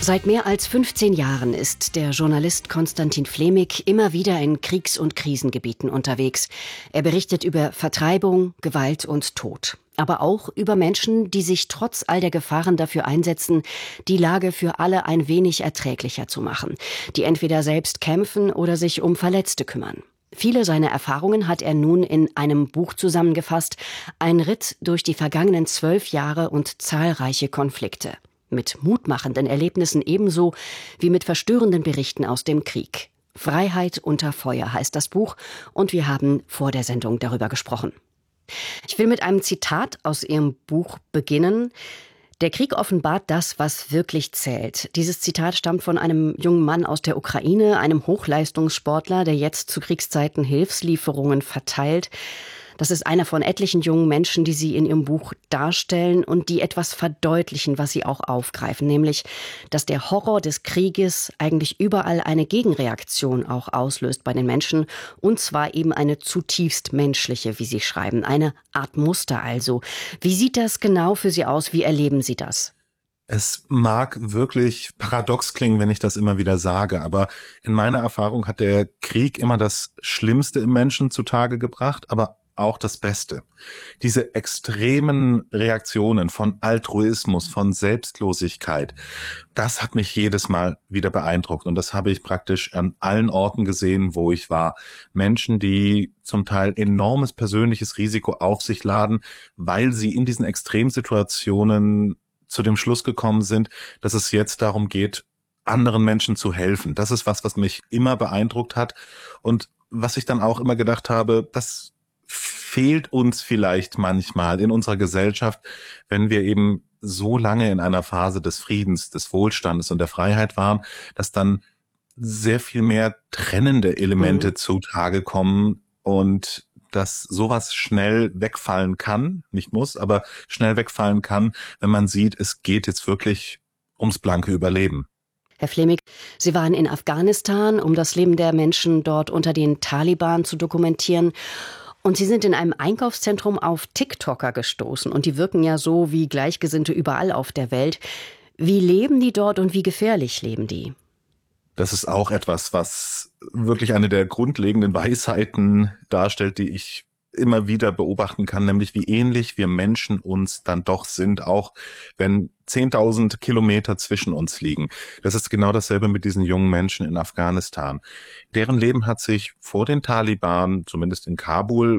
Seit mehr als 15 Jahren ist der Journalist Konstantin Flämig immer wieder in Kriegs- und Krisengebieten unterwegs. Er berichtet über Vertreibung, Gewalt und Tod. Aber auch über Menschen, die sich trotz all der Gefahren dafür einsetzen, die Lage für alle ein wenig erträglicher zu machen, die entweder selbst kämpfen oder sich um Verletzte kümmern. Viele seiner Erfahrungen hat er nun in einem Buch zusammengefasst, ein Ritt durch die vergangenen 12 Jahre und zahlreiche Konflikte. Mit mutmachenden Erlebnissen ebenso wie mit verstörenden Berichten aus dem Krieg. Freiheit unter Feuer heißt das Buch und wir haben vor der Sendung darüber gesprochen. Ich will mit einem Zitat aus Ihrem Buch beginnen. Der Krieg offenbart das, was wirklich zählt. Dieses Zitat stammt von einem jungen Mann aus der Ukraine, einem Hochleistungssportler, der jetzt zu Kriegszeiten Hilfslieferungen verteilt. Das ist einer von etlichen jungen Menschen, die Sie in Ihrem Buch darstellen und die etwas verdeutlichen, was Sie auch aufgreifen, nämlich, dass der Horror des Krieges eigentlich überall eine Gegenreaktion auch auslöst bei den Menschen, und zwar eben eine zutiefst menschliche, wie Sie schreiben, eine Art Muster also. Wie sieht das genau für Sie aus? Wie erleben Sie das? Es mag wirklich paradox klingen, wenn ich das immer wieder sage, aber in meiner Erfahrung hat der Krieg immer das Schlimmste im Menschen zutage gebracht, aber auch das Beste. Diese extremen Reaktionen von Altruismus, von Selbstlosigkeit, das hat mich jedes Mal wieder beeindruckt. Und das habe ich praktisch an allen Orten gesehen, wo ich war. Menschen, die zum Teil enormes persönliches Risiko auf sich laden, weil sie in diesen Extremsituationen zu dem Schluss gekommen sind, dass es jetzt darum geht, anderen Menschen zu helfen. Das ist was mich immer beeindruckt hat. Und was ich dann auch immer gedacht habe, das fehlt uns vielleicht manchmal in unserer Gesellschaft, wenn wir eben so lange in einer Phase des Friedens, des Wohlstandes und der Freiheit waren, dass dann sehr viel mehr trennende Elemente zutage kommen und dass sowas schnell wegfallen kann, nicht muss, aber schnell wegfallen kann, wenn man sieht, es geht jetzt wirklich ums blanke Überleben. Herr Flämig, Sie waren in Afghanistan, um das Leben der Menschen dort unter den Taliban zu dokumentieren. Und Sie sind in einem Einkaufszentrum auf TikToker gestoßen. Und die wirken ja so wie Gleichgesinnte überall auf der Welt. Wie leben die dort und wie gefährlich leben die? Das ist auch etwas, was wirklich eine der grundlegenden Weisheiten darstellt, die ich immer wieder beobachten kann, nämlich wie ähnlich wir Menschen uns dann doch sind, auch wenn 10.000 Kilometer zwischen uns liegen. Das ist genau dasselbe mit diesen jungen Menschen in Afghanistan. Deren Leben hat sich vor den Taliban, zumindest in Kabul,